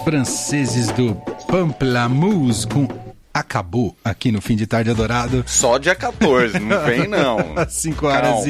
franceses do Pamplemousse com Acabou, aqui no Fim de Tarde Eldorado. Só dia 14, não vem não. 5 horas e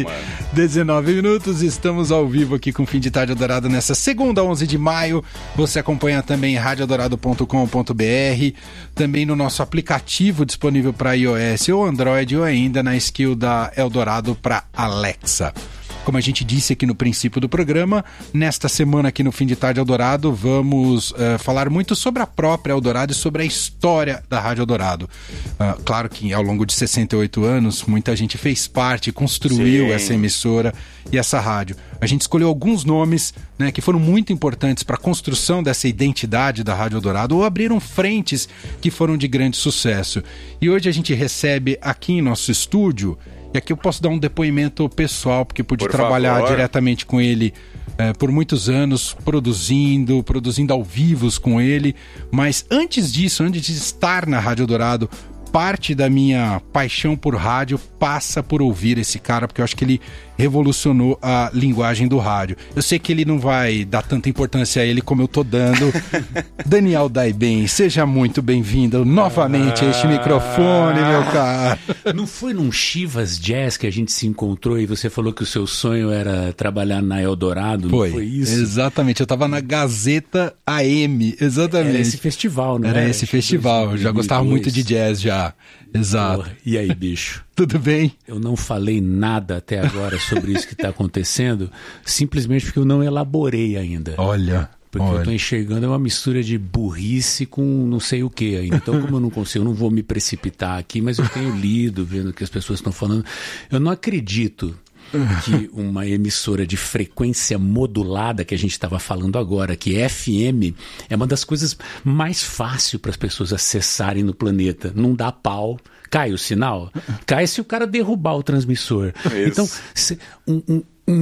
19 minutos, estamos ao vivo aqui com o Fim de Tarde Eldorado nessa segunda, 11 de maio. Você acompanha também em radioeldorado.com.br, também no nosso aplicativo disponível para iOS ou Android, ou ainda na skill da Eldorado para Alexa. Como a gente disse aqui no princípio do programa, nesta semana aqui no Fim de Tarde Eldorado, vamos falar muito sobre a própria Eldorado e sobre a história da Rádio Eldorado. Claro que ao longo de 68 anos, muita gente fez parte, construiu essa emissora e essa rádio. A gente escolheu alguns nomes, né, que foram muito importantes para a construção dessa identidade da Rádio Eldorado, ou abriram frentes que foram de grande sucesso. E hoje a gente recebe aqui em nosso estúdio, e aqui eu posso dar um depoimento pessoal, porque pude trabalhar diretamente com ele por muitos anos, produzindo ao vivo com ele. Mas antes disso, antes de estar na Rádio Eldorado, parte da minha paixão por rádio passa por ouvir esse cara, porque eu acho que ele revolucionou a linguagem do rádio. Eu sei que ele não vai dar tanta importância a ele como eu tô dando. Daniel Daiben, seja muito bem-vindo novamente a este microfone, meu cara. Não foi num Chivas Jazz que a gente se encontrou e você falou que o seu sonho era trabalhar na Eldorado? Não foi isso? Exatamente, eu tava na Gazeta AM, exatamente. Era esse festival, né? Era esse festival, eu já gostava muito de jazz já. Exato. Porra, e aí, bicho? Tudo bem? Eu não falei nada até agora sobre isso que está acontecendo, simplesmente porque eu não elaborei ainda. Olha. Porque eu estou enxergando uma mistura de burrice com não sei o que ainda. Então, como eu não consigo, eu não vou me precipitar aqui, mas eu tenho lido, vendo o que as pessoas estão falando. Eu não acredito que uma emissora de frequência modulada, que a gente estava falando agora, que FM, é uma das coisas mais fáceis para as pessoas acessarem no planeta. Não dá pau. Cai o sinal? Cai se o cara derrubar o transmissor. Isso. Então,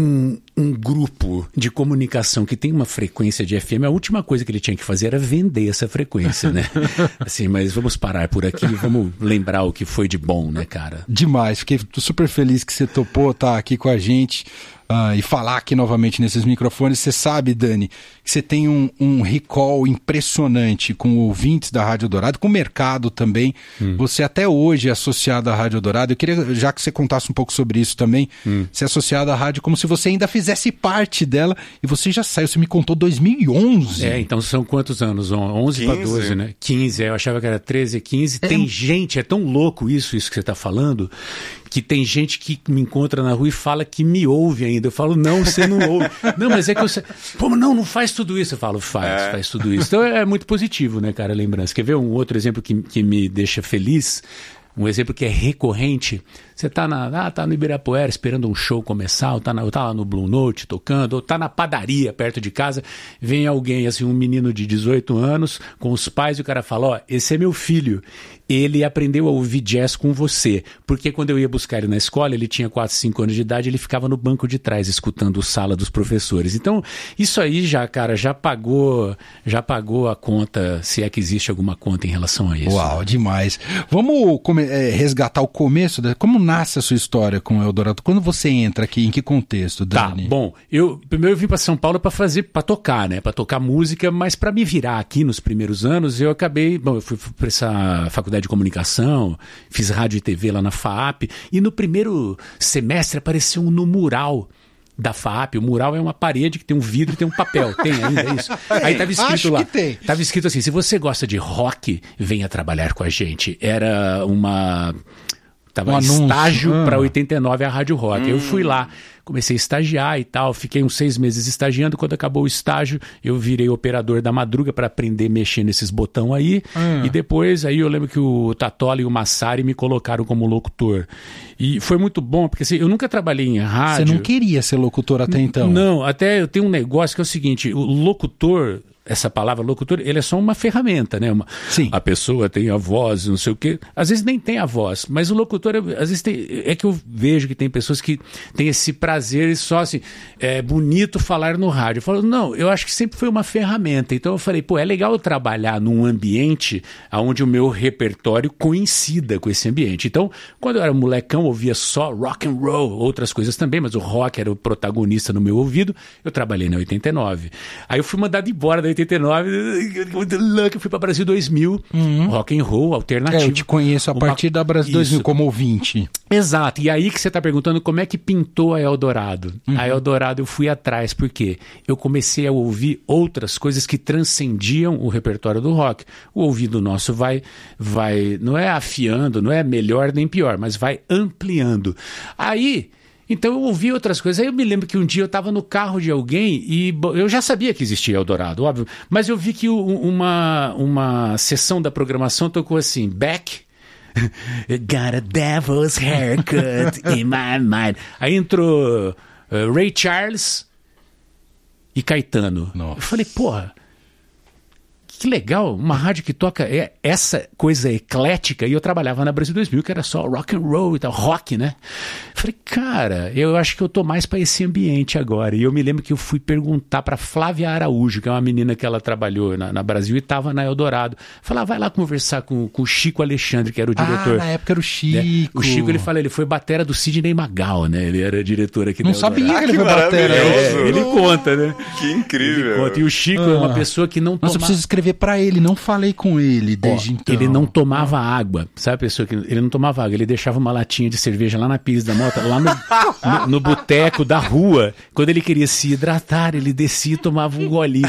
um grupo de comunicação que tem uma frequência de FM, a última coisa que ele tinha que fazer era vender essa frequência, né? Assim, mas vamos parar por aqui, vamos lembrar o que foi de bom, né, cara? Demais, fiquei super feliz que você topou estar aqui com a gente. E falar aqui novamente nesses microfones. Você sabe, Dani, que você tem um recall impressionante com ouvintes da Rádio Eldorado, com o mercado também. Você até hoje é associado à Rádio Eldorado. Eu queria, já que você contasse um pouco sobre isso também, ser associado à rádio como se você ainda fizesse parte dela. E você já saiu, você me contou 2011. Então são quantos anos? 11 para 12, né? 15, eu achava que era 13, 15. Tem gente, é tão louco isso que você está falando, que tem gente que me encontra na rua e fala que me ouve ainda. Eu falo, não, você não ouve. Não, mas é que você... Pô, não faz tudo isso. Eu falo, faz tudo isso. Então é muito positivo, né, cara, a lembrança. Quer ver um outro exemplo que me deixa feliz? Um exemplo que é recorrente. Você tá no Ibirapuera esperando um show começar, ou tá lá no Blue Note tocando, ou tá na padaria perto de casa, vem alguém, assim, um menino de 18 anos, com os pais, e o cara fala, esse é meu filho, ele aprendeu a ouvir jazz com você, porque quando eu ia buscar ele na escola, ele tinha 4, 5 anos de idade, ele ficava no banco de trás, escutando a sala dos professores. Então, isso aí já pagou a conta, se é que existe alguma conta em relação a isso. Uau, demais. Vamos resgatar o começo, como nasce a sua história com o Eldorado? Quando você entra aqui, em que contexto, Dani? Tá, bom, primeiro eu vim para São Paulo para tocar, né? Para tocar música, mas para me virar aqui nos primeiros anos, eu fui para essa faculdade de comunicação, fiz rádio e TV lá na FAAP, e no primeiro semestre apareceu no mural da FAAP. O mural é uma parede que tem um vidro e tem um papel. Tem ainda isso? Aí estava escrito lá. Estava escrito assim, se você gosta de rock, venha trabalhar com a gente. Era Tava estágio para 89 a Rádio Rock. Eu fui lá, comecei a estagiar e tal, fiquei uns 6 meses estagiando. Quando acabou o estágio, eu virei operador da madruga para aprender a mexer nesses botão aí. E depois, aí eu lembro que o Tatola e o Massari me colocaram como locutor. E foi muito bom, porque assim, eu nunca trabalhei em rádio. Você não queria ser locutor até então? Não, até eu tenho um negócio que é o seguinte, o locutor... Essa palavra locutor, ele é só uma ferramenta, né? Sim. A pessoa tem a voz, não sei o quê. Às vezes nem tem a voz, mas o locutor, às vezes é que eu vejo que tem pessoas que têm esse prazer só assim, é bonito falar no rádio. Eu falo, não, eu acho que sempre foi uma ferramenta. Então eu falei, é legal eu trabalhar num ambiente onde o meu repertório coincida com esse ambiente. Então, quando eu era molecão, eu ouvia só rock and roll, outras coisas também, mas o rock era o protagonista no meu ouvido. Eu trabalhei na 89. Aí eu fui mandado embora da 89, muito louco, eu fui pra Brasil 2000, rock and roll, alternativo. Eu te conheço a partir da Brasil 2000 como ouvinte. Exato, e aí que você tá perguntando como é que pintou a Eldorado. A Eldorado eu fui atrás, porque eu comecei a ouvir outras coisas que transcendiam o repertório do rock. O ouvido nosso vai, não é afiando, não é melhor nem pior, mas vai ampliando. Aí, então eu ouvi outras coisas. Aí eu me lembro que um dia eu estava no carro de alguém e eu já sabia que existia Eldorado, óbvio, mas eu vi que uma sessão da programação tocou assim, Beck, Got a devil's haircut in my mind. Aí entrou Ray Charles e Caetano. Nossa. Eu falei, porra, que legal, uma rádio que toca essa coisa eclética. E eu trabalhava na Brasil 2000, que era só rock and roll e tal, rock, né? Falei, cara, eu acho que eu tô mais para esse ambiente agora. E eu me lembro que eu fui perguntar para Flávia Araújo, que é uma menina que ela trabalhou na Brasil e estava na Eldorado. Falei, vai lá conversar com o Chico Alexandre, que era o diretor. Na época era o Chico. Né? O Chico, ele foi batera do Sidney Magal, né? Ele era diretor aqui da Eldorado. Não sabia que ele foi batera. Ele conta, né? Que incrível. Conta. E o Chico é uma pessoa que não toma... Nossa, eu preciso escrever pra ele, não falei com ele desde então. Ele não tomava água, sabe a pessoa que... Ele não tomava água, ele deixava uma latinha de cerveja lá na Pires da Mota, lá no boteco da rua. Quando ele queria se hidratar, ele descia e tomava um golinho.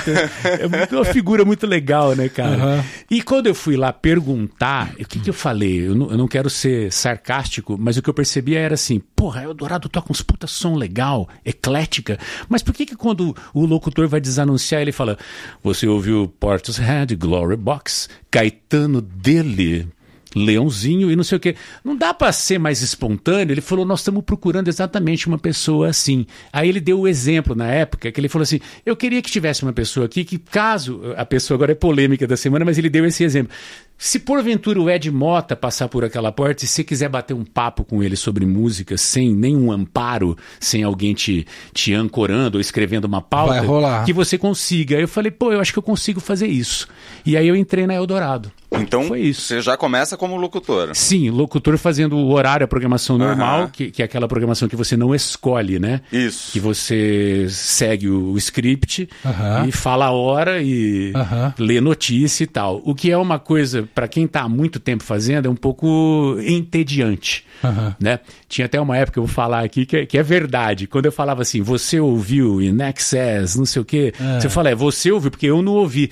É uma figura muito legal, né, cara? E quando eu fui lá perguntar, o que eu falei? Eu não quero ser sarcástico, mas o que eu percebia era assim, porra, Eldorado toca uns puta som legal, eclética, mas por que quando o locutor vai desanunciar, ele fala, você ouviu Portishead, Glory Box, Caetano dele, Leãozinho e não sei o quê. Não dá para ser mais espontâneo? Ele falou, nós estamos procurando exatamente uma pessoa assim. Aí ele deu o exemplo na época, que ele falou assim, eu queria que tivesse uma pessoa aqui que caso, a pessoa agora é polêmica da semana, mas ele deu esse exemplo. Se porventura o Ed Mota passar por aquela porta e você quiser bater um papo com ele sobre música sem nenhum amparo, sem alguém te ancorando ou escrevendo uma pauta, vai rolar. Que você consiga. Aí eu falei, eu acho que eu consigo fazer isso. E aí eu entrei na Eldorado. Então, foi isso. Você já começa como locutor. Sim, locutor fazendo o horário, a programação normal, que é aquela programação que você não escolhe, né? Isso. Que você segue o script e fala a hora e lê notícia e tal. O que é uma coisa, para quem está há muito tempo fazendo, é um pouco entediante, né? Tinha até uma época, eu vou falar aqui, que é verdade. Quando eu falava assim, você ouviu In Excess, não sei o quê, você fala, você ouviu, porque eu não ouvi.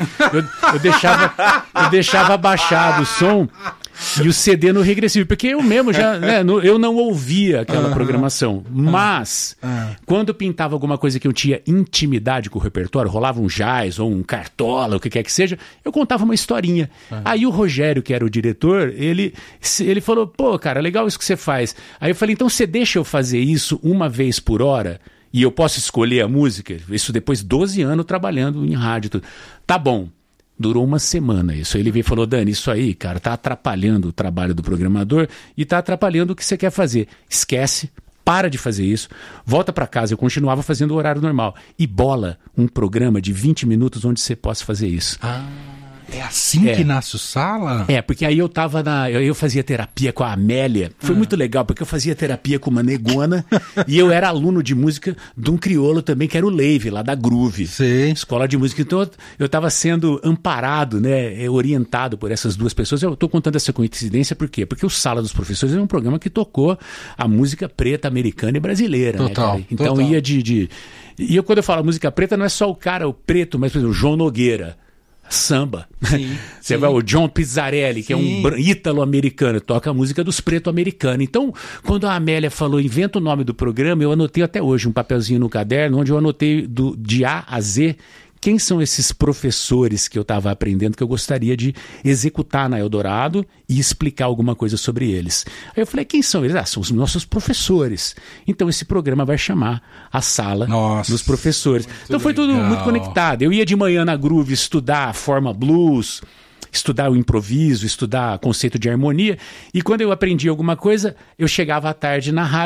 Eu deixava baixado o som e o CD no regressivo, porque eu mesmo já, né, eu não ouvia aquela programação, mas quando pintava alguma coisa que eu tinha intimidade com o repertório, rolava um jazz ou um cartola, o que quer que seja, eu contava uma historinha. Aí o Rogério, que era o diretor, ele falou, cara, legal isso que você faz. Aí eu falei, então você deixa eu fazer isso uma vez por hora? E eu posso escolher a música? Isso depois de 12 anos trabalhando em rádio. Tudo. Tá bom. Durou uma semana isso. Aí ele veio e falou, Dani, isso aí, cara, tá atrapalhando o trabalho do programador e tá atrapalhando o que você quer fazer. Esquece, para de fazer isso, volta para casa. Eu continuava fazendo o horário normal. E bola um programa de 20 minutos onde você possa fazer isso. É assim que nasce o Sala? Porque aí eu fazia terapia com a Amélia. Foi muito legal, porque eu fazia terapia com uma negona e eu era aluno de música de um crioulo também, que era o Leive, lá da Groove. Sim. Escola de música. Então eu estava sendo amparado, né, orientado por essas duas pessoas. Eu estou contando essa coincidência por quê? Porque o Sala dos Professores é um programa que tocou a música preta americana e brasileira. Total. Né, então total. ia E quando eu falo música preta, não é só o cara, o preto, mas, por exemplo, o João Nogueira. Samba. Você vai o John Pizzarelli, que é um ítalo-americano, toca a música dos preto-americanos. Então, quando a Amélia falou, inventa o nome do programa, eu anotei até hoje um papelzinho no caderno, onde eu anotei de A a Z quem são esses professores que eu estava aprendendo que eu gostaria de executar na Eldorado e explicar alguma coisa sobre eles. Aí eu falei, quem são eles? São os nossos professores. Então esse programa vai chamar a Sala dos Professores. Então foi tudo muito conectado. Eu ia de manhã na Groove estudar a forma blues, estudar o improviso, estudar conceito de harmonia, e quando eu aprendi alguma coisa, eu chegava à tarde na rádio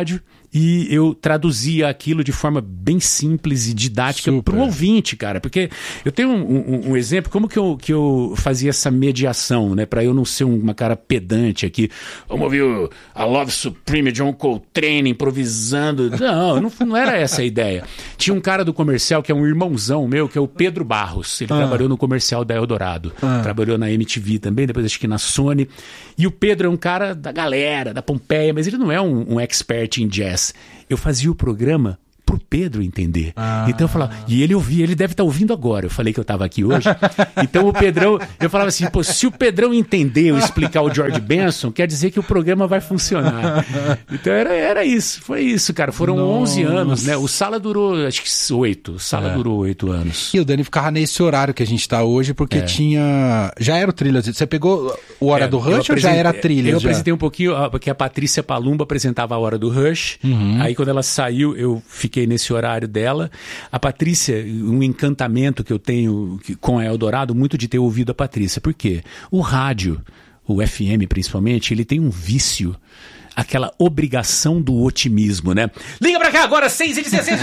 e eu traduzia aquilo de forma bem simples e didática para o ouvinte, cara. Porque eu tenho um exemplo, como que eu fazia essa mediação, né? Para eu não ser uma cara pedante aqui. Vamos ouvir a Love Supreme, John Coltrane improvisando. Não era essa a ideia. Tinha um cara do comercial que é um irmãozão meu, que é o Pedro Barros. Ele trabalhou no comercial da Eldorado. Trabalhou na MTV também, depois acho que na Sony. E o Pedro é um cara da galera, da Pompeia, mas ele não é um expert em jazz. Eu fazia o programa pro Pedro entender. Então eu falava, e ele ouvia, ele deve estar ouvindo agora. Eu falei que eu estava aqui hoje. Então o Pedrão, eu falava assim, pô, se o Pedrão entender ou explicar o George Benson, quer dizer que o programa vai funcionar. Então era isso, foi isso, cara. Foram 11 anos, né? O Sala durou, acho que 8. O Sala durou 8 anos. E o Dani ficava nesse horário que a gente está hoje, porque tinha... Já era o Trilha. Você pegou a Hora do Rush ou já era a Trilha? Eu apresentei um pouquinho, porque a Patrícia Palumbo apresentava a Hora do Rush. Aí quando ela saiu, eu fiquei nesse horário dela. A Patrícia, um encantamento que eu tenho com a Eldorado, muito de ter ouvido a Patrícia. Por quê? O rádio, o FM principalmente, ele tem um vício, aquela obrigação do otimismo, né? Liga pra cá agora, 6h16.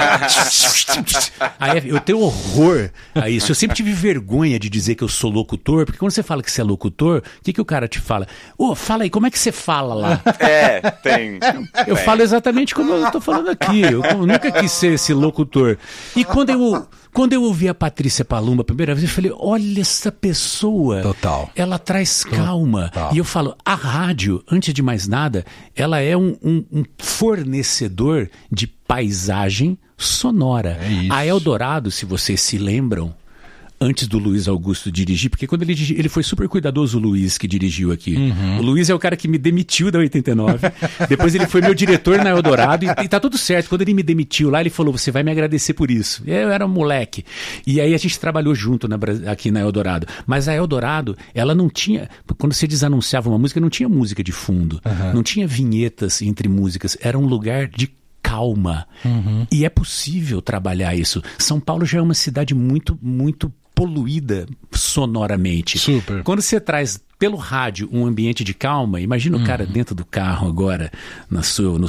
Aí eu tenho horror a isso. Eu sempre tive vergonha de dizer que eu sou locutor, porque quando você fala que você é locutor, o que o cara te fala? Fala aí, como é que você fala lá? Tem. Eu falo exatamente como eu tô falando aqui. Eu nunca quis ser esse locutor. E quando eu ouvi a Patrícia Palumbo a primeira vez, eu falei, olha essa pessoa. Total. Ela traz calma. E eu falo, a rádio, antes de mais nada, ela é um fornecedor de paisagem sonora. A Eldorado, se vocês se lembram, antes do Luiz Augusto dirigir, porque quando ele foi super cuidadoso, o Luiz que dirigiu aqui. O Luiz é o cara que me demitiu da 89, depois ele foi meu diretor na Eldorado, e tá tudo certo. Quando ele me demitiu lá, ele falou, você vai me agradecer por isso. Eu era um moleque. E aí a gente trabalhou junto aqui na Eldorado. Mas a Eldorado, ela não tinha, quando você desanunciava uma música, não tinha música de fundo, não tinha vinhetas entre músicas, era um lugar de calma. E é possível trabalhar isso. São Paulo já é uma cidade muito, muito poluída sonoramente. Super. Quando você traz pelo rádio um ambiente de calma, imagina o cara dentro do carro agora, no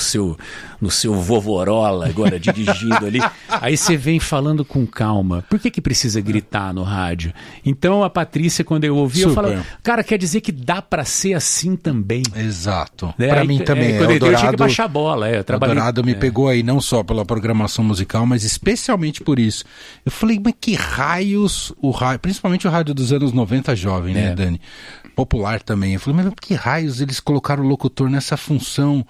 seu vovorola agora dirigindo ali, aí você vem falando com calma. Por que precisa gritar no rádio? Então a Patrícia, quando eu ouvi, eu falo, cara, quer dizer que dá pra ser assim também. Exato. Pra mim também. Quando eu tinha que baixar a bola. O Eldorado me pegou aí não só pela programação musical, mas especialmente por isso. Eu falei, mas que raios o rádio, principalmente o rádio dos anos 90 jovem, né, Dani? Popular também. Eu falei, mas que raios eles colocaram o locutor nessa função?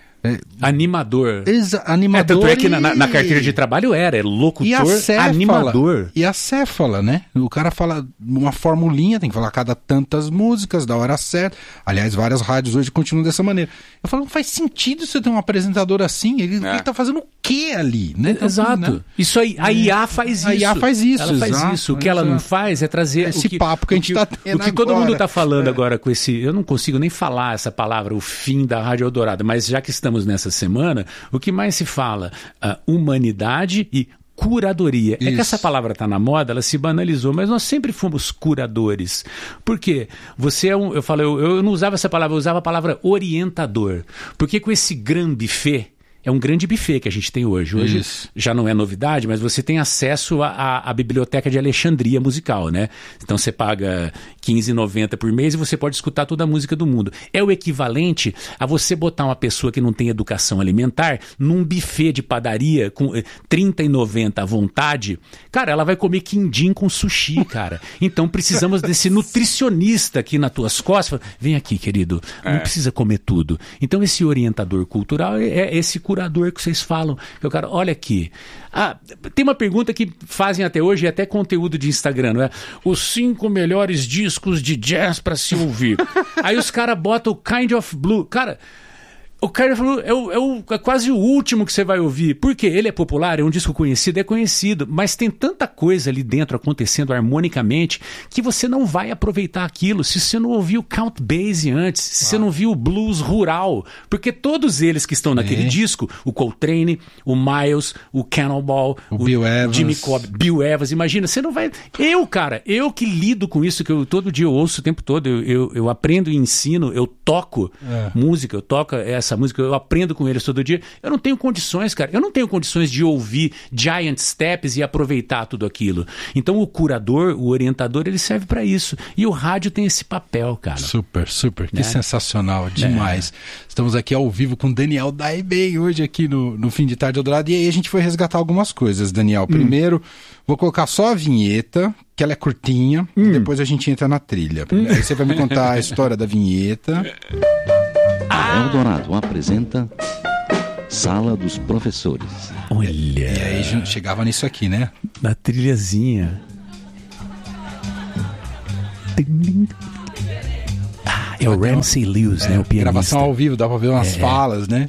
Animador. Animador. Tanto é que na carteira de trabalho era locutor, animador. E a céfala, né? O cara fala uma formulinha, tem que falar cada tantas músicas, da hora certa. Aliás, várias rádios hoje continuam dessa maneira. Eu falo, não faz sentido você ter um apresentador assim. Ele tá fazendo o quê ali? Né? Exato. Né? Isso aí, a IA faz isso. A IA faz isso, ela faz isso. O que ela não faz é trazer... Esse papo que a gente tá tendo agora. O que todo mundo tá falando agora com esse... Eu não consigo nem falar essa palavra, o fim da Rádio Eldorado, mas já que estamos nessa semana, o que mais se fala? Humanidade e curadoria. Isso. É que essa palavra está na moda, ela se banalizou, mas nós sempre fomos curadores. Por quê? Você é eu não usava essa palavra, eu usava a palavra orientador. Porque com esse grande buffet, é um grande buffet que a gente tem hoje. Hoje já não é novidade, mas você tem acesso à biblioteca de Alexandria musical, né? Então você paga R$15,90 por mês e você pode escutar toda a música do mundo. É o equivalente a você botar uma pessoa que não tem educação alimentar num buffet de padaria com R$30,90 à vontade. Cara, ela vai comer quindim com sushi, cara. Então precisamos desse nutricionista aqui nas tuas costas. Vem aqui, querido. Não precisa comer tudo. Então esse orientador cultural é esse curador que vocês falam. Que o cara, olha aqui. Tem uma pergunta que fazem até hoje, até conteúdo de Instagram, não é? Os 5 melhores discos de jazz para se ouvir. Aí os caras botam o Kind of Blue. Cara, o Kind of Blue é quase o último que você vai ouvir. Por quê? Ele é popular, é um disco conhecido, é conhecido, mas tem tanta coisa ali dentro acontecendo harmonicamente que você não vai aproveitar aquilo se você não ouviu o Count Basie antes, se você não viu o blues rural. Porque todos eles que estão naquele disco, o Coltrane, o Miles, o Cannonball, o Bill Evans, Jimmy Cobb, Bill Evans, imagina, você não vai... Eu que lido com isso, que eu todo dia eu ouço o tempo todo, eu aprendo e ensino, eu toco música, eu toco essa essa música, eu aprendo com eles todo dia. Eu não tenho condições, cara. Eu não tenho condições de ouvir Giant Steps e aproveitar tudo aquilo. Então o curador, o orientador, ele serve para isso. E o rádio tem esse papel, cara. Super. Que sensacional, demais. Estamos aqui ao vivo com Daniel Daibem hoje aqui no Fim de Tarde Eldorado. E aí a gente foi resgatar algumas coisas, Daniel. Primeiro, vou colocar só a vinheta, que ela é curtinha, depois a gente entra na trilha. Aí você vai me contar a história da vinheta. Eldorado apresenta Sala dos Professores. Olha. E aí chegava nisso aqui, né? Na trilhazinha. É o Ramsey Lewis, né? O pianista. Gravação ao vivo, dá pra ver umas falas, né?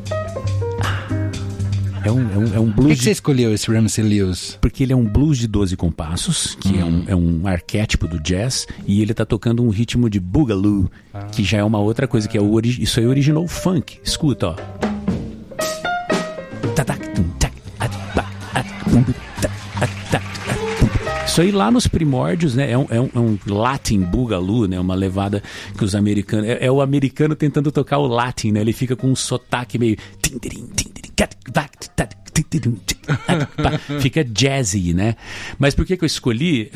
É um blues. Por que você escolheu esse Ramsey Lewis? Porque ele é um blues de 12 compassos, que é um arquétipo do jazz, e ele tá tocando um ritmo de boogaloo, que já é uma outra coisa, que é isso aí originou o funk. Escuta, ó. Isso aí lá nos primórdios, né? É um Latin boogaloo, né? Uma levada que os americanos... É o americano tentando tocar o Latin, né? Ele fica com um sotaque meio... Fica jazzy, né? Mas por que eu escolhi?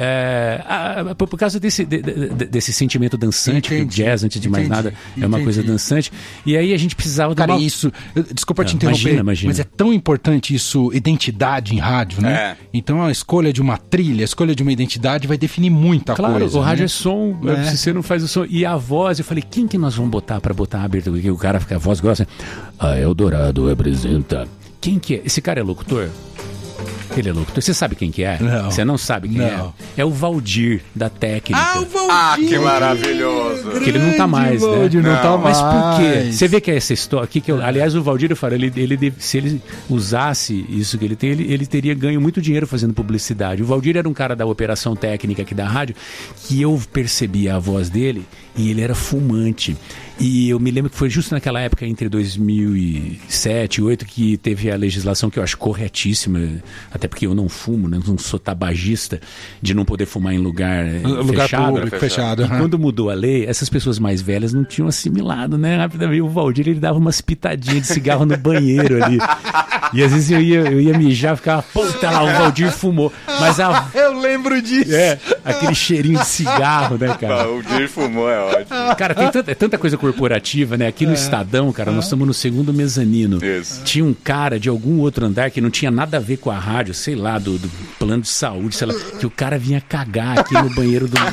Por causa desse sentimento dançante, que o jazz, antes de mais nada, é uma coisa dançante. E aí a gente precisava... Cara, isso... Desculpa te interromper, imagina. mas é tão importante isso, identidade em rádio, né? Então a escolha de uma trilha, a escolha de uma identidade vai definir muita coisa. Claro, o rádio né? é som, se você não faz o som. E a voz, eu falei, quem que nós vamos botar pra botar a abertura? Porque o cara fica, a voz grossa. A Eldorado apresenta... Quem que é? Esse cara é locutor? Ele é locutor. Você sabe quem que é? Não. Você não sabe quem é? É o Valdir, da técnica. O Valdir! Que maravilhoso! Que ele não tá mais, Valdir, né? não tá Mas mais. por quê? Você vê que é essa história aqui, aliás, o Valdir, eu falo, se ele usasse isso que ele tem, ele teria ganho muito dinheiro fazendo publicidade. O Valdir era um cara da operação técnica aqui da rádio, que eu percebia a voz dele e ele era fumante. E eu me lembro que foi justo naquela época, entre 2007 e 2008, que teve a legislação que eu acho corretíssima, até porque eu não fumo, né? Não sou tabagista, de não poder fumar em lugar fechado. Público, fechado. E quando mudou a lei, essas pessoas mais velhas não tinham assimilado, né? Rapidamente, o Valdir, ele dava umas pitadinhas de cigarro no banheiro ali. E às vezes eu ia mijar, ficava, puta lá, o Valdir fumou. Mas eu lembro disso. Aquele cheirinho de cigarro, né, cara? O Valdir fumou, é ótimo. Cara, tem tanta coisa corporativa, né? Aqui no Estadão, cara, nós estamos no segundo mezanino. Isso. Tinha um cara de algum outro andar que não tinha nada a ver com a rádio, sei lá, do plano de saúde, sei lá, que o cara vinha cagar aqui no banheiro do...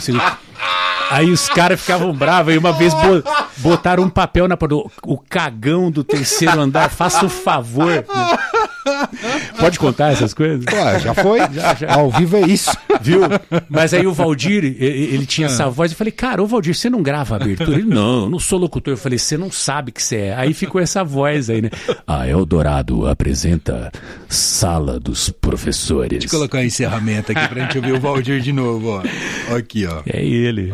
Aí os caras ficavam bravos, aí uma vez botaram um papel na porta, o cagão do terceiro andar, faça o favor. Né? Pode contar essas coisas? Ué, já foi. Já. Ao vivo é isso. Viu? Mas aí o Valdir, ele tinha essa voz. Eu falei, cara, ô Valdir, você não grava a abertura? Ele, não, eu não sou locutor. Eu falei, você não sabe que você é. Aí ficou essa voz aí, né? A Eldorado apresenta Sala dos Professores. Deixa eu colocar o encerramento aqui pra gente ouvir o Valdir de novo, ó. Aqui, ó. É ele.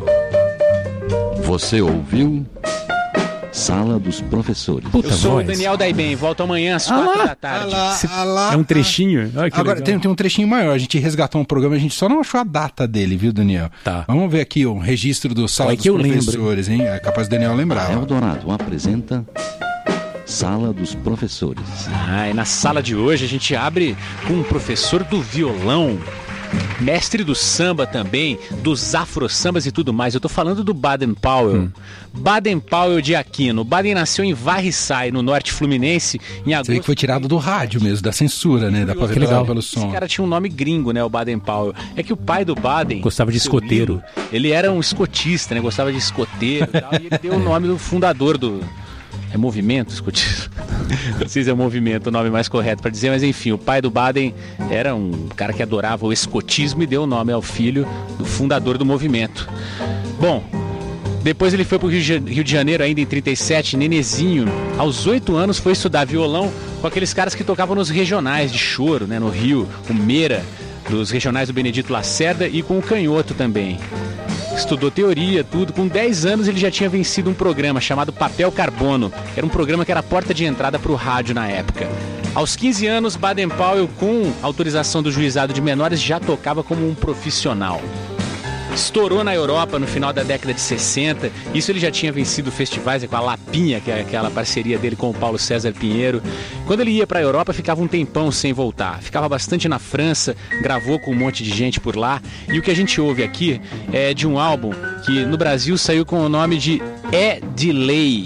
Você ouviu Sala dos Professores. Puta, eu sou voz. o Daniel Daibem, volto amanhã às 4 da tarde. É um trechinho? Olha que Agora legal. tem um trechinho maior. A gente resgatou um programa, a gente só não achou a data dele, viu, Daniel? Tá. Vamos ver aqui o registro do Sala dos Professores, hein? É capaz do Daniel lembrar. Eldorado apresenta Sala dos Professores. E na sala de hoje a gente abre com um professor do violão, mestre do samba também, dos afro-sambas e tudo mais. Eu tô falando do Baden Powell. Baden Powell de Aquino. Baden nasceu em Varriçai, no norte fluminense, em agosto. Você vê que foi tirado do rádio mesmo, da censura, né? Dá pra ver pelo som. Esse cara tinha um nome gringo, né? O Baden Powell. É que o pai do Baden... Gostava de escoteiro. Ele era um escotista, né? Gostava de escoteiro e tal. E ele deu o nome do fundador do... É movimento, escotismo? Não sei se é movimento o nome mais correto para dizer, mas enfim, o pai do Baden era um cara que adorava o escotismo e deu o nome ao filho do fundador do movimento. Bom, depois ele foi para o Rio de Janeiro ainda em 37, nenezinho. Aos 8 anos foi estudar violão com aqueles caras que tocavam nos regionais de choro, né, no Rio, o Meira, dos regionais do Benedito Lacerda e com o Canhoto também. Estudou teoria, tudo. Com 10 anos ele já tinha vencido um programa chamado Papel Carbono. Era um programa que era a porta de entrada para o rádio na época. Aos 15 anos, Baden Powell, com autorização do juizado de menores, já tocava como um profissional. estourou na Europa no final da década de 60. Isso ele já tinha vencido festivais com a Lapinha, que é aquela parceria dele com o Paulo César Pinheiro. Quando ele ia para a Europa, ficava um tempão sem voltar. Ficava bastante na França, gravou com um monte de gente por lá. E o que a gente ouve aqui é de um álbum que no Brasil saiu com o nome de É Delay.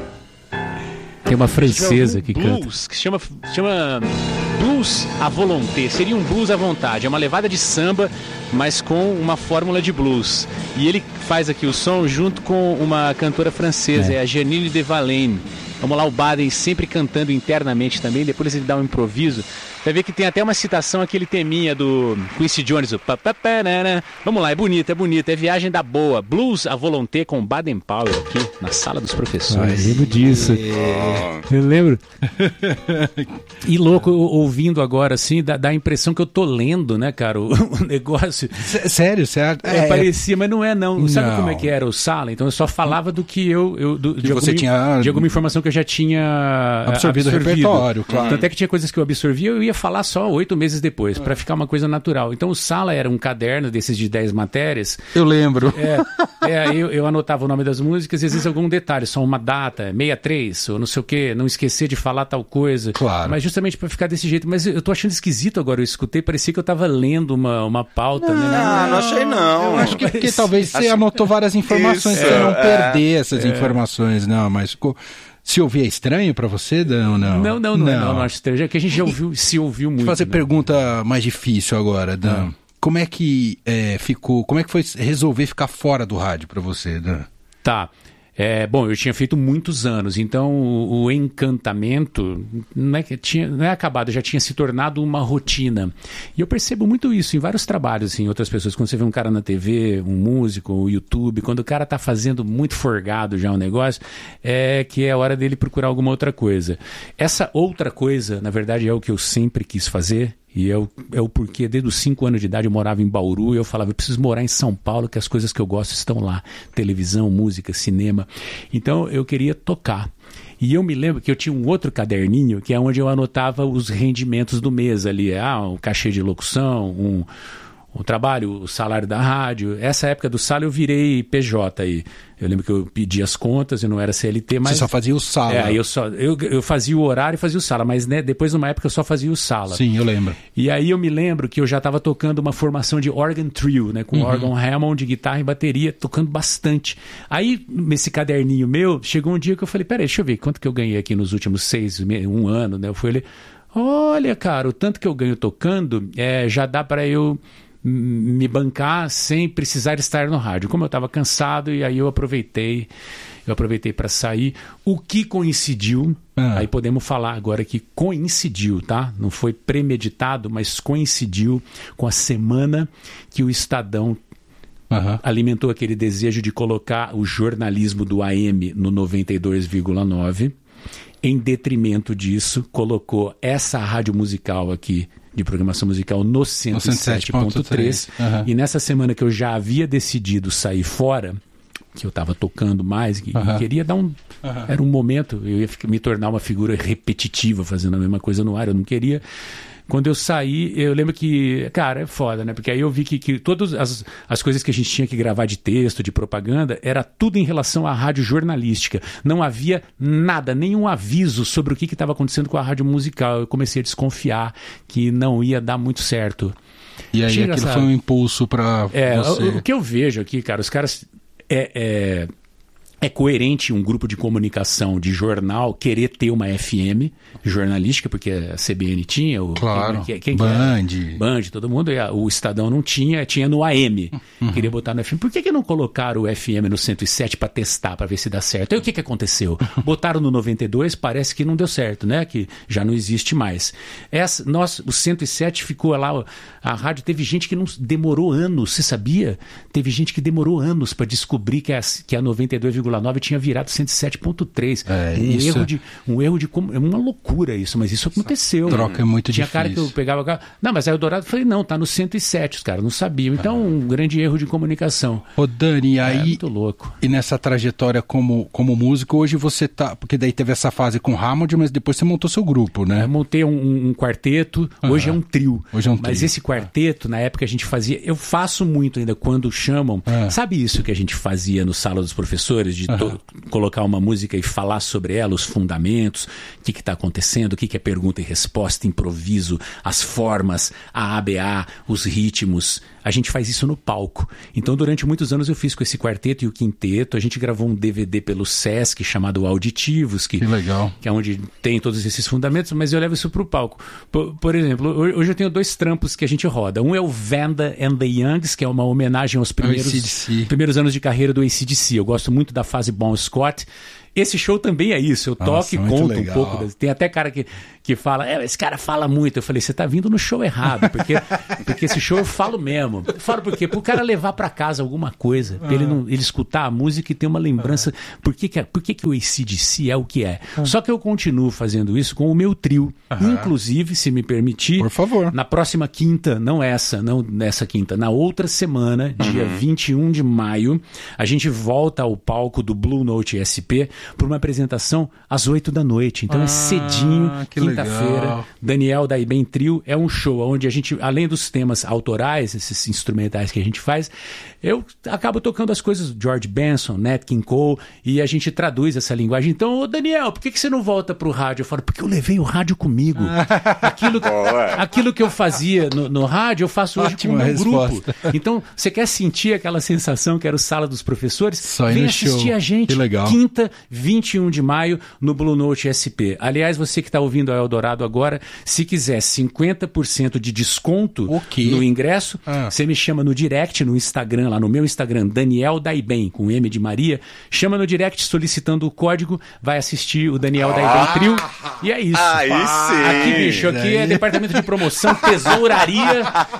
Tem uma francesa que blues, canta. Que chama Blues à Volonté. Seria um blues à vontade. É uma levada de samba, mas com uma fórmula de blues. E ele faz aqui o som junto com uma cantora francesa, é a Janine Devalaine. Vamos lá, o Baden sempre cantando internamente também. Depois ele dá um improviso. Vai ver que tem até uma citação, aquele teminha do Quincy Jones, o papapá. Vamos lá, é bonito, é Viagem da Boa. Blues à Volonté com Baden Powell aqui na Sala dos Professores. Eu lembro disso. Eu lembro. E louco, ouvindo agora assim, dá a impressão que eu tô lendo, né, cara, o negócio. Sério? Parecia, mas não é não. Sabe como é que era o Sala? Então eu só falava do que de alguma informação que eu já tinha absorvido o repertório, claro. Tanto é que tinha coisas que eu absorvia, eu ia falar só 8 meses depois, para ficar uma coisa natural. Então o Sala era um caderno desses de 10 matérias. Eu lembro. Eu anotava o nome das músicas e às vezes algum detalhe, só uma data, 63, ou não sei o quê, não esquecer de falar tal coisa. Claro. Mas justamente para ficar desse jeito. Mas eu tô achando esquisito agora, eu escutei, parecia que eu tava lendo uma pauta. Não achei não. Eu acho que porque talvez você anotou várias informações para não perder essas informações, não, mas ficou... Se ouvir é estranho pra você, Dan, ou não? Não acho estranho. É que a gente já ouviu muito. Vou fazer pergunta mais difícil agora, Dan. Como é que como é que foi resolver ficar fora do rádio pra você, Dan? Tá. Bom, eu tinha feito muitos anos, então o encantamento não é acabado, já tinha se tornado uma rotina. E eu percebo muito isso em vários trabalhos, assim, outras pessoas. Quando você vê um cara na TV, um músico, o YouTube, quando o cara tá fazendo muito forgado já um negócio, que é hora dele procurar alguma outra coisa. Essa outra coisa, na verdade, é o que eu sempre quis fazer. E é o porquê, desde os 5 anos de idade eu morava em Bauru e eu falava, eu preciso morar em São Paulo, que as coisas que eu gosto estão lá. Televisão, música, cinema. Então eu queria tocar. E eu me lembro que eu tinha um outro caderninho, que é onde eu anotava os rendimentos do mês ali. O cachê de locução, o trabalho, o salário da rádio. Essa época do Sala eu virei PJ aí. Eu lembro que eu pedi as contas, eu não era CLT, mas... Você só fazia o Sala. Eu fazia o horário e fazia o Sala, mas né, depois de uma época eu só fazia o Sala. Sim, eu lembro. E aí eu me lembro que eu já estava tocando uma formação de organ trio, né, com órgão Hammond, guitarra e bateria, tocando bastante. Aí, nesse caderninho meu, chegou um dia que eu falei, peraí, deixa eu ver quanto que eu ganhei aqui nos últimos 1 ano, né? Eu falei, olha, cara, o tanto que eu ganho tocando, já dá para eu me bancar sem precisar estar no rádio. Como eu estava cansado, e aí eu aproveitei para sair, o que coincidiu, aí podemos falar agora que coincidiu, tá? Não foi premeditado, mas coincidiu com a semana que o Estadão alimentou aquele desejo de colocar o jornalismo do AM no 92,9, em detrimento disso, colocou essa rádio musical aqui, de programação musical, no 107.3. E nessa semana que eu já havia decidido sair fora, que eu estava tocando mais, que queria dar era um momento, eu ia me tornar uma figura repetitiva, fazendo a mesma coisa no ar, eu não queria. Quando eu saí, eu lembro que, cara, é foda, né? Porque aí eu vi que todas as coisas que a gente tinha que gravar de texto, de propaganda, era tudo em relação à rádio jornalística. Não havia nada, nenhum aviso sobre o que estava acontecendo com a rádio musical. Eu comecei a desconfiar que não ia dar muito certo. E aí aquilo foi um impulso para você. O que eu vejo aqui, cara, os caras... É coerente um grupo de comunicação de jornal querer ter uma FM jornalística, porque a CBN tinha, claro, Band, todo mundo, o Estadão não tinha no AM, queria botar no FM. Por que não colocaram o FM no 107 para testar, para ver se dá certo? Aí o que aconteceu? Botaram no 92, parece que não deu certo, né? Que já não existe mais. O 107 ficou lá, a rádio, teve gente que não demorou anos, você sabia? Teve gente que demorou anos para descobrir que a 92,9 100,9 tinha virado 107,3. Um erro de é uma loucura isso, mas isso aconteceu. Troca é muito tinha difícil. Cara que eu pegava... Não, mas aí o Eldorado, eu falei, não, tá no 107, os caras não sabiam. Então, um grande erro de comunicação. Ô, Dani, aí... muito louco. E nessa trajetória como músico, hoje você tá... Porque daí teve essa fase com o Hammond, mas depois você montou seu grupo, né? Eu montei um quarteto, hoje é um trio. Hoje é um trio. Mas esse quarteto, na época a gente fazia... Eu faço muito ainda quando chamam. Sabe isso que a gente fazia no Sala dos Professores? De colocar uma música e falar sobre ela, os fundamentos, o que está acontecendo, o que é pergunta e resposta, improviso, as formas, a ABA, os ritmos. A gente faz isso no palco. Então, durante muitos anos eu fiz com esse quarteto e o quinteto. A gente gravou um DVD pelo Sesc chamado Auditivos, que legal. Que é onde tem todos esses fundamentos, mas eu levo isso para o palco. Por exemplo, hoje eu tenho 2 trampos que a gente roda. Um é o Vanda and the Youngs, que é uma homenagem aos primeiros anos de carreira do AC/DC. Eu gosto muito da fase Bon Scott. Esse show também é isso, eu toco e conto um pouco. Tem até cara que fala, esse cara fala muito. Eu falei, você tá vindo no show errado, porque esse show eu falo mesmo. Eu falo por quê? Pro cara levar pra casa alguma coisa, pra ele escutar a música e ter uma lembrança. Por que o AC/DC é o que é? Só que eu continuo fazendo isso com o meu trio. Inclusive, se me permitir, por favor, na próxima quinta, não nessa quinta, na outra semana, dia 21 de maio, a gente volta ao palco do Blue Note SP por uma apresentação às 8 da noite. Então é cedinho, quinta-feira. Daniel da Ibem Trio. É um show onde a gente, além dos temas autorais, esses instrumentais que a gente faz, eu acabo tocando as coisas do George Benson, Nat King Cole, e a gente traduz essa linguagem. Então, ô Daniel, por que você não volta pro rádio? Eu falo, porque eu levei o rádio comigo. Aquilo que eu fazia no rádio, eu faço hoje com o meu grupo. Então, você quer sentir aquela sensação que era o Sala dos Professores? Só vem assistir show. A gente. Que legal. Quinta, 21 de maio, no Blue Note SP. Aliás, você que está ouvindo a Eldorado agora, se quiser 50% de desconto no ingresso, você me chama no direct, no Instagram, lá no meu Instagram, Daniel Daibem, com M de Maria. Chama no direct solicitando o código, vai assistir o Daniel Daibem Trio. E é isso. Aí sim. Aqui, bicho, aqui é departamento de promoção, tesouraria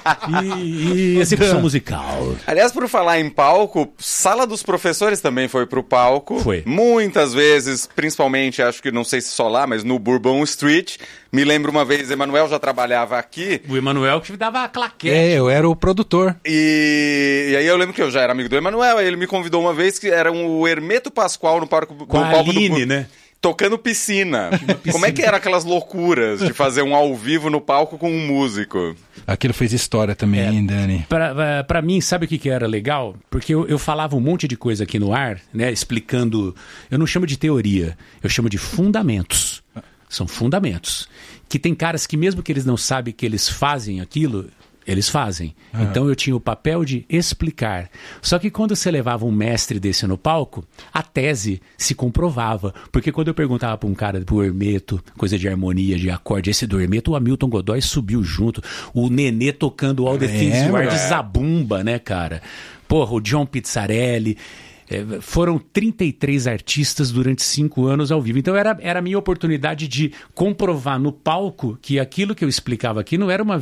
e execução musical. Aliás, por falar em palco, Sala dos Professores também foi pro palco. Foi. Muitas vezes, principalmente, acho que não sei se só lá, mas no Bourbon Street. Me lembro uma vez, Emanuel já trabalhava aqui. O Emanuel que dava a claquete. Eu era o produtor. E aí eu lembro que eu já era amigo do Emanuel, aí ele me convidou uma vez, que era o Hermeto Pascoal no palco com a Aline, né? Tocando piscina. Como é que eram aquelas loucuras de fazer um ao vivo no palco com um músico? Aquilo fez história também, hein, Dani? Pra mim, sabe o que era legal? Porque eu falava um monte de coisa aqui no ar, né? Explicando... Eu não chamo de teoria, eu chamo de fundamentos. São fundamentos. Que tem caras que mesmo que eles não sabem que eles fazem aquilo... Eles fazem. Então eu tinha o papel de explicar. Só que quando você levava um mestre desse no palco, a tese se comprovava. Porque quando eu perguntava para um cara do Hermeto, coisa de harmonia, de acorde, esse do Hermeto, o Hamilton Godoy subiu junto. O Nenê tocando o All the Things You Are de Zabumba, né, cara? Porra, o John Pizzarelli... Foram 33 artistas durante 5 anos ao vivo. Então era a minha oportunidade de comprovar no palco que aquilo que eu explicava aqui não era uma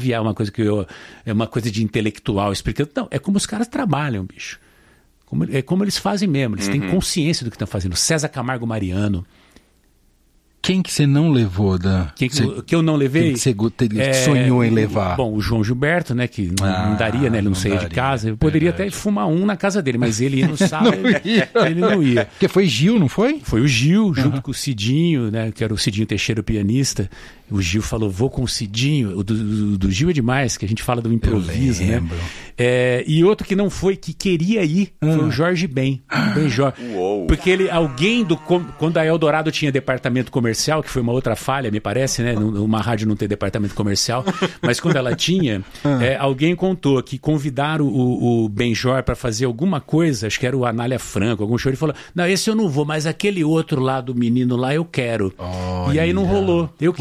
coisa de intelectual explicando. Não, é como os caras trabalham, bicho. É como eles fazem mesmo. Eles têm consciência do que estão fazendo. César Camargo Mariano. Quem que você não levou? Que eu não levei? Quem que você sonhou em levar? Bom, o João Gilberto, né? Que não daria, né? Ele não saía de casa. Eu poderia até fumar um na casa dele, mas ele ia no sábado. Ele não ia. Porque foi Gil, não foi? Foi o Gil, junto com o Cidinho, né? Que era o Cidinho Teixeira, o pianista. O Gil falou, vou com o Cidinho. O do Gil é demais, que a gente fala do improviso, né? E outro que não foi, que queria ir, foi o Jorge Ben. Ben Jorge. Porque quando a Eldorado tinha departamento comercial, que foi uma outra falha, me parece, né? Uma rádio não ter departamento comercial, mas quando ela tinha, alguém contou que convidaram o Benjor para fazer alguma coisa, acho que era o Anália Franco, algum show, ele falou, não, esse eu não vou, mas aquele outro lá do menino lá eu quero. E aí não rolou. Eu queria ter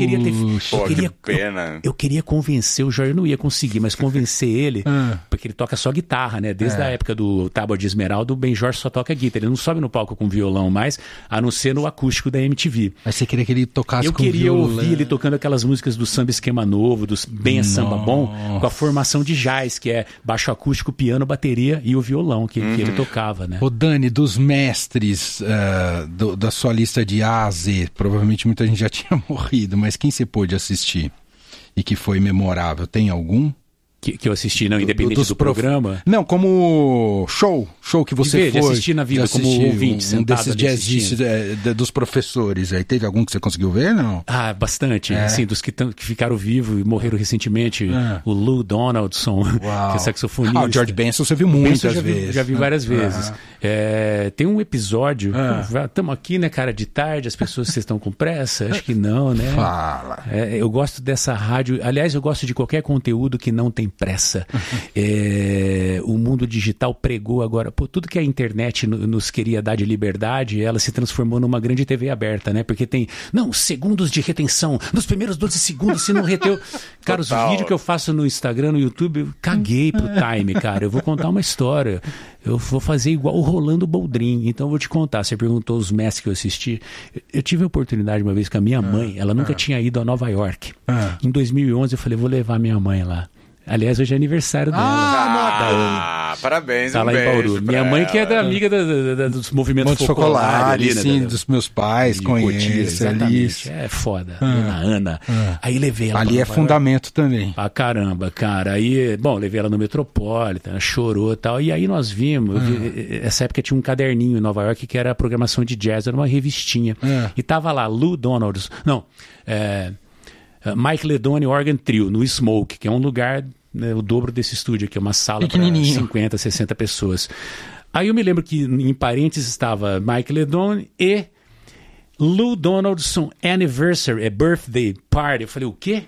Pô, que pena. Eu queria convencer o Jorge, eu não ia conseguir, mas convencer ele, porque ele toca só guitarra, né? Desde a época do Tábua de Esmeralda, o Ben Jorge só toca guitarra. Ele não sobe no palco com violão mais, a não ser no acústico da MTV. Mas você queria que ele tocasse com violão? Eu queria ouvir ele tocando aquelas músicas do samba esquema novo, dos bem samba bom, com a formação de jazz, que é baixo acústico, piano, bateria e o violão que ele tocava, né? Ô Dani, dos mestres da sua lista de A a Z, provavelmente muita gente já tinha morrido, mas quem você pôde assistir e que foi memorável? Tem algum? Que eu assisti, não, independente do programa? Não, como show que você foi. De assistir na vida, como ouvinte, sentado desses jazzistas dos professores. Aí teve algum que você conseguiu ver, não? Ah, bastante. Assim, dos que ficaram vivos e morreram recentemente. O Lou Donaldson, que é saxofonista. O George Benson você viu muitas vezes. Já vi várias vezes. Tem um episódio, estamos aqui, né, cara, de tarde, as pessoas, vocês estão com pressa? Acho que não, né? Fala. Eu gosto dessa rádio, aliás, eu gosto de qualquer conteúdo que não tem pressa. O mundo digital pregou agora, tudo que a internet nos queria dar de liberdade, ela se transformou numa grande TV aberta, né? Porque tem, segundos de retenção, nos primeiros 12 segundos, se não reteu. Cara, os vídeos que eu faço no Instagram, no YouTube, eu caguei pro time, cara. Eu vou contar uma história. Eu vou fazer igual o Rolando Boldrin. Então eu vou te contar. Você perguntou os mestres que eu assisti. Eu tive a oportunidade uma vez com a minha mãe. Ela nunca tinha ido a Nova York. Em 2011 eu falei, vou levar minha mãe lá. Aliás, hoje é aniversário dela. Parabéns, tá lá em Bauru. Minha mãe que é amiga dos movimentos Focolare, sim, dos meus pais, conheço ali. É foda. Dona Ana. Aí levei ela ali é fundamento também. Ah, caramba, cara. Aí, levei ela no Metropolitan, ela chorou e tal. E aí nós vimos, essa época tinha um caderninho em Nova York que era a programação de jazz, era uma revistinha. E tava lá, Lou Donaldson. Mike Ledone Organ Trio, no Smoke, que é um lugar, né, o dobro desse estúdio aqui, uma sala para 50, 60 pessoas. Aí eu me lembro que em parênteses estava Mike Ledone e Lou Donaldson Anniversary, Birthday Party. Eu falei, o quê?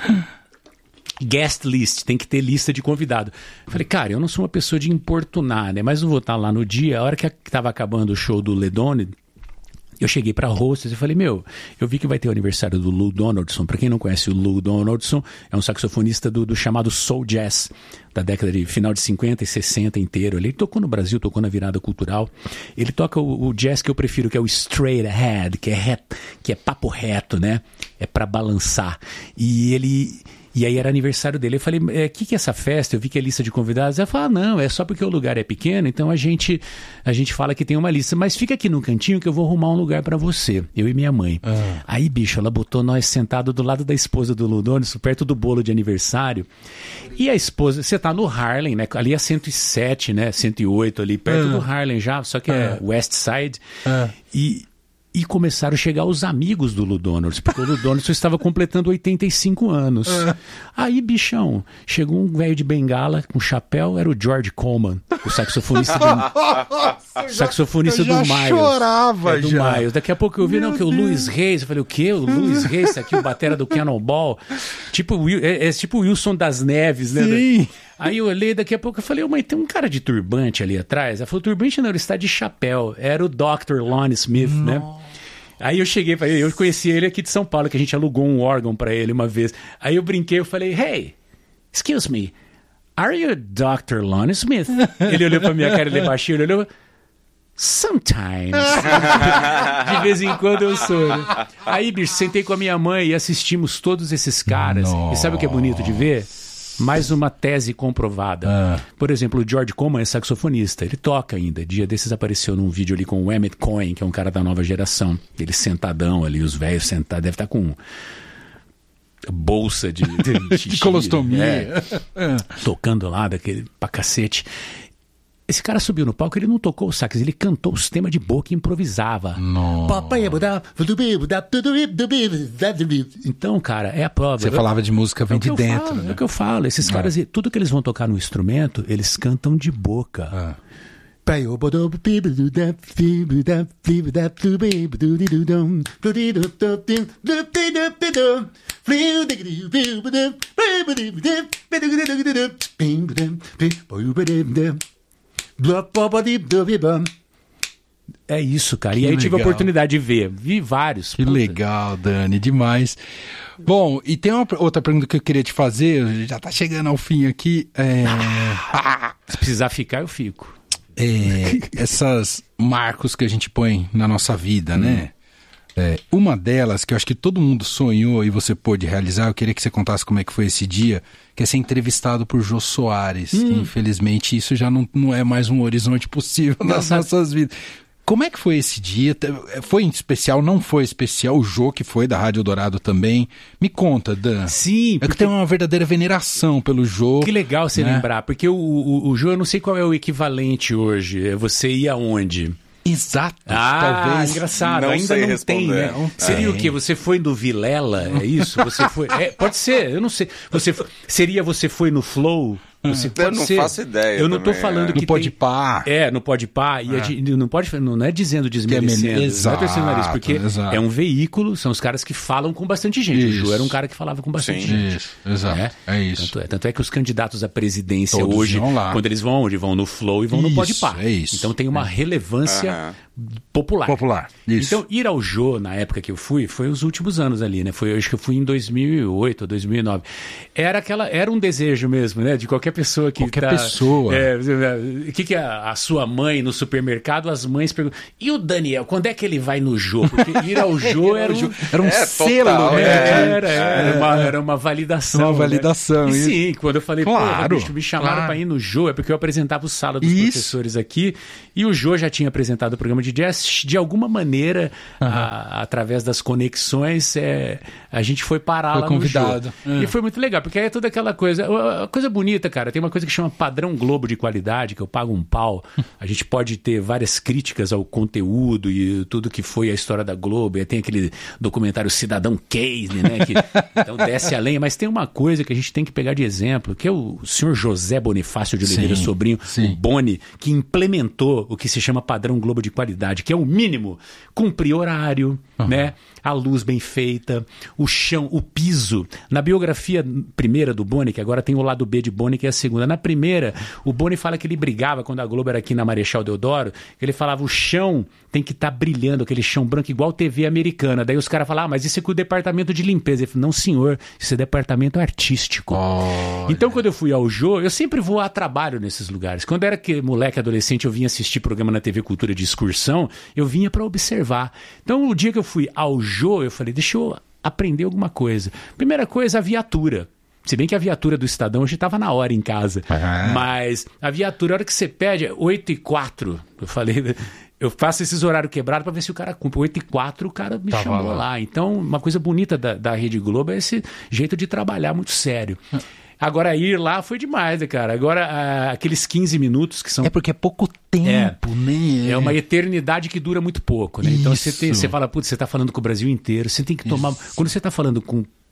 Guest list, tem que ter lista de convidado. Eu falei, cara, eu não sou uma pessoa de importunar, né? Mas não vou estar lá no dia. A hora que estava acabando o show do Ledone, eu cheguei para a hostess e falei, eu vi que vai ter o aniversário do Lou Donaldson. Para quem não conhece o Lou Donaldson, é um saxofonista do chamado Soul Jazz, da década de final de 50 e 60 inteiro. Ele tocou no Brasil, tocou na virada cultural. Ele toca o jazz que eu prefiro, que é o straight ahead, que é papo reto, né? É para balançar. E aí era aniversário dele. Eu falei, que é essa festa? Eu vi que é lista de convidados. Ela falou, não, é só porque o lugar é pequeno, então a gente fala que tem uma lista. Mas fica aqui no cantinho que eu vou arrumar um lugar pra você, eu e minha mãe. Aí, bicho, ela botou nós sentados do lado da esposa do Lou Donaldson, perto do bolo de aniversário. E a esposa, você tá no Harlem, né? Ali é 107, né? 108 ali, perto do Harlem já, só que é West Side. E começaram a chegar os amigos do Lou Donaldson, porque o Lou Donaldson estava completando 85 anos. Aí, bichão, chegou um velho de bengala com chapéu, era o George Coleman, o saxofonista do Miles. Chorava do Miles. Daqui a pouco eu vi, que o Louis Reis. Eu falei, o quê? O Louis Reis, aqui, o batera do Cannonball. Tipo o Wilson das Neves, né? Sim. Aí eu olhei, daqui a pouco eu falei, mãe, tem um cara de turbante ali atrás. Ela falou, turbante não, ele está de chapéu. Era o Dr. Lonnie Smith, né? Aí eu cheguei pra ele, eu conheci ele aqui de São Paulo, que a gente alugou um órgão pra ele uma vez. Aí eu brinquei, eu falei, hey, excuse me, are you Dr. Lonnie Smith? Ele olhou pra minha cara, ele baixinho, ele olhou, sometimes. De vez em quando eu sou, né? Aí, bicho, sentei com a minha mãe e assistimos todos esses caras. E sabe o que é bonito de ver? Mais uma tese comprovada. Por exemplo, o George Coleman é saxofonista. Ele toca ainda. Dia desses apareceu num vídeo ali com o Emmett Cohen, que é um cara da nova geração. Ele sentadão ali, os velhos sentados. Deve estar com bolsa de colostomia. Tocando lá, daquele pra cacete. Esse cara subiu no palco, ele não tocou o sax, ele cantou os temas de boca e improvisava. Então, cara, é a prova. Você falava de música vem de dentro. É o que eu falo. Esses caras, tudo que eles vão tocar no instrumento, eles cantam de boca. É isso, cara. Que E aí eu tive a legal. oportunidade de ver. Vi vários. Que legal, Dani, demais. Bom, e tem uma outra pergunta que eu queria te fazer, já tá chegando ao fim aqui. Se precisar ficar, eu fico. Essas marcos que a gente põe na nossa vida, né? Uma delas, que eu acho que todo mundo sonhou e você pôde realizar, eu queria que você contasse como é que foi esse dia, que é ser entrevistado por Jô Soares, que infelizmente isso já não é mais um horizonte possível nas nossas vidas. Como é que foi esse dia? Foi especial? Não foi especial? O Jô, que foi da Rádio Eldorado também. Me conta, Dan. Sim, porque... É que tem uma verdadeira veneração pelo Jô. Que legal você lembrar, porque o Jô, eu não sei qual é o equivalente hoje. Você ia aonde? Exato, talvez. Engraçado, ainda não tem, né? Seria o quê? Você foi no Vilela, é isso? Você foi... pode ser, eu não sei. Você foi no Flow? Você eu não faço ideia. Eu não tô falando que no Podpah. No Podpah. E não é dizendo desmerecendo. Exato, não é terceiro nariz, porque exato. é um veículo, são os caras que falam com bastante gente. Isso. O Jô era um cara que falava com bastante gente. Isso, exato. É isso. Tanto é que os candidatos à presidência todos hoje, vão lá. quando eles vão onde? Vão no Flow e vão no Podpah. É isso. Então tem uma relevância popular. Isso. Então, ir ao Jô, na época que eu fui, foi os últimos anos ali, né? Acho que eu fui em 2008 ou 2009. Era um desejo mesmo, né? De qualquer pessoa que pessoa. O que a sua mãe no supermercado, as mães perguntam, e o Daniel, quando é que ele vai no Jô? Porque ir ao Jô era um selo, total, né? Era uma validação. Uma validação. Né? E sim, quando eu falei, claro, bicho, me chamaram para ir no Jô, é porque eu apresentava o Sala dos Professores aqui, e o Jô já tinha apresentado o programa de jazz, de alguma maneira, através das conexões, a gente foi parar lá convidado. no Jô. E foi muito legal, porque aí é toda aquela coisa, a coisa bonita, cara, tem uma coisa que chama padrão Globo de qualidade, que eu pago um pau. A gente pode ter várias críticas ao conteúdo e tudo que foi a história da Globo, e tem aquele documentário Cidadão Kane, né, que então desce a lenha, mas tem uma coisa que a gente tem que pegar de exemplo, que é o senhor José Bonifácio de Oliveira Sobrinho, o Boni, que implementou o que se chama padrão Globo de qualidade, que é o mínimo, cumprir horário, né, a luz bem feita, o chão, o piso. Na biografia primeira do Boni, que agora tem o lado B de Boni, que é a segunda, na primeira, o Boni fala que ele brigava quando a Globo era aqui na Marechal Deodoro, que ele falava, o chão tem que estar brilhando, aquele chão branco igual TV americana. Daí os caras falavam, mas isso é com o departamento de limpeza. Ele falou, não senhor, isso é departamento artístico. Então quando eu fui ao Jô, eu sempre vou a trabalho nesses lugares. Quando eu era moleque, adolescente, eu vinha assistir programa na TV Cultura de excursão, eu vinha para observar. Então o dia que eu fui ao Jô, eu falei, deixa eu aprender alguma coisa. Primeira coisa, a viatura. Se bem que a viatura do Estadão hoje estava na hora em casa. Mas a viatura, a hora que você pede, é 8h04. Eu falei, eu faço esses horários quebrados para ver se o cara cumpre. 8h04, o cara me chamou lá. Então, uma coisa bonita da Rede Globo é esse jeito de trabalhar muito sério. Agora, ir lá foi demais, né, cara? Agora, aqueles 15 minutos que são... É porque é pouco tempo, né? É uma eternidade que dura muito pouco, né? Então, você fala, putz, você tá falando com o Brasil inteiro, você tem que tomar... Quando você tá falando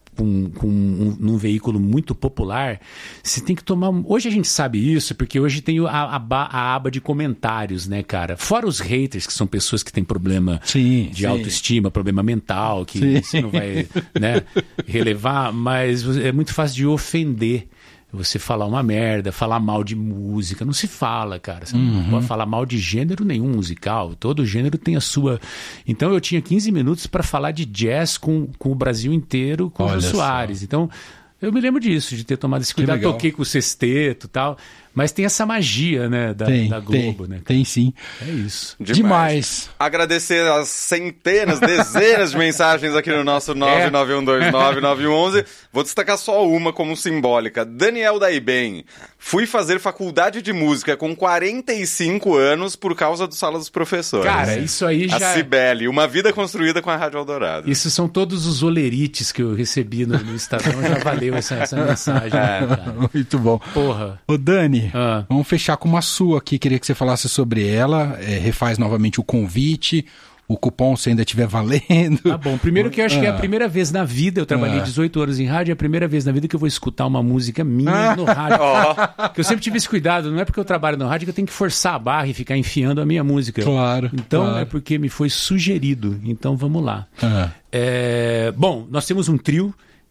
num veículo muito popular, você tem que tomar... Hoje a gente sabe isso, porque hoje tem a aba de comentários, né, cara? Fora os haters, que são pessoas que têm problema de autoestima, problema mental, que você não vai, né, relevar, mas é muito fácil de ofender. Você falar uma merda, falar mal de música, não se fala, cara. Você não pode falar mal de gênero nenhum musical. Todo gênero tem a sua... Então eu tinha 15 minutos para falar de jazz com o Brasil inteiro, com o Jô Soares. Então eu me lembro disso, de ter tomado esse cuidado. Toquei com o sexteto e tal. Mas tem essa magia, né, da Globo, né? Tem sim. É isso. Demais. Agradecer as centenas, dezenas de mensagens aqui no nosso 991299111. Vou destacar só uma como simbólica. Daniel Daibem. Fui fazer faculdade de música com 45 anos por causa do Sala dos Professores. Cara, isso aí já... A Cibele, uma vida construída com a Rádio Eldorado. Isso são todos os olerites que eu recebi no Estadão, já valeu essa mensagem. Cara. Muito bom. Porra. Ô Dani, vamos fechar com uma sua aqui, queria que você falasse sobre ela, refaz novamente o convite, o cupom se ainda estiver valendo. Tá bom, primeiro que eu acho que é a primeira vez na vida, eu trabalhei 18 anos em rádio, é a primeira vez na vida que eu vou escutar uma música minha no rádio. Porque eu sempre tive esse cuidado, não é porque eu trabalho no rádio que eu tenho que forçar a barra e ficar enfiando a minha música. Claro. Então é porque me foi sugerido, então vamos lá. Bom, nós temos um trio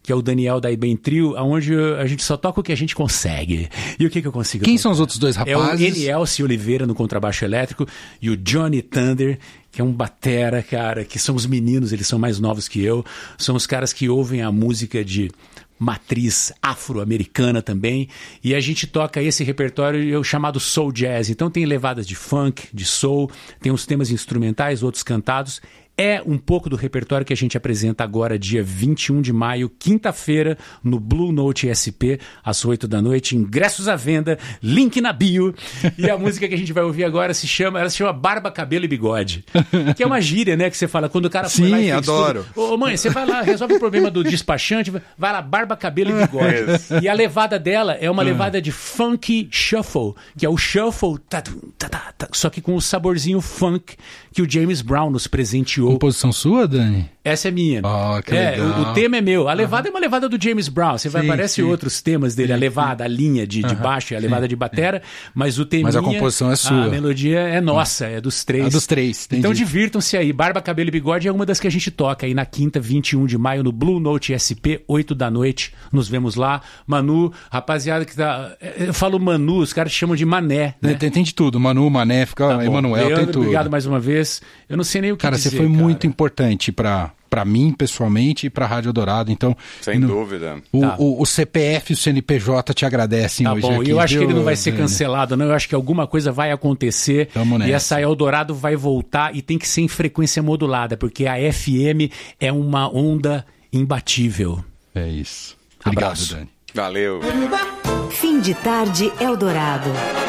que é o Daniel da Iben Trio, onde a gente só toca o que a gente consegue. E o que eu consigo Quem tocar? são os outros dois rapazes? É o Elielce Oliveira no contrabaixo elétrico e o Johnny Thunder, que é um batera, cara, que são os meninos, eles são mais novos que eu, são os caras que ouvem a música de matriz afro-americana também, e a gente toca esse repertório chamado soul jazz. Então tem levadas de funk, de soul, tem uns temas instrumentais, outros cantados. É um pouco do repertório que a gente apresenta agora, dia 21 de maio, quinta-feira, no Blue Note SP, às 8 da noite. Ingressos à venda, link na bio. E a música que a gente vai ouvir agora se chama Barba, Cabelo e Bigode. Que é uma gíria, né? Que você fala, quando o cara foi lá e fez adoro. Ô, mãe, você vai lá, resolve o problema do despachante, vai lá, barba, cabelo e bigode. E a levada dela é uma levada de funky shuffle, que é o shuffle, só que com o saborzinho funk que o James Brown nos presenteou. Composição sua, Dani? Essa é minha. Oh, que legal. O tema é meu. A levada é uma levada do James Brown. Você vai, aparece outros temas dele. A levada, a linha de baixo e a levada de batera. Mas o teminha... Mas a composição é sua. A melodia é nossa, é dos três. É dos três, entendi. Então divirtam-se aí. Barba, Cabelo e Bigode é uma das que a gente toca aí na quinta, 21 de maio, no Blue Note SP, 8 da noite. Nos vemos lá. Manu, rapaziada que tá... Eu falo Manu, os caras chamam de Mané, né? Tem de tudo. Manu, Mané, fica Emanuel, tem tudo. Obrigado mais uma vez. Eu não sei nem o que dizer, você foi muito importante para mim, pessoalmente, e para a Rádio Dourado. Então, sem dúvida. O CPF e o CNPJ te agradecem hoje bom. aqui. Eu acho que ele não vai ser cancelado, não. Eu acho que alguma coisa vai acontecer. E essa Eldorado vai voltar e tem que ser em frequência modulada, porque a FM é uma onda imbatível. É isso. Obrigado, Abraço. Dani. Valeu. Fim de tarde Eldorado.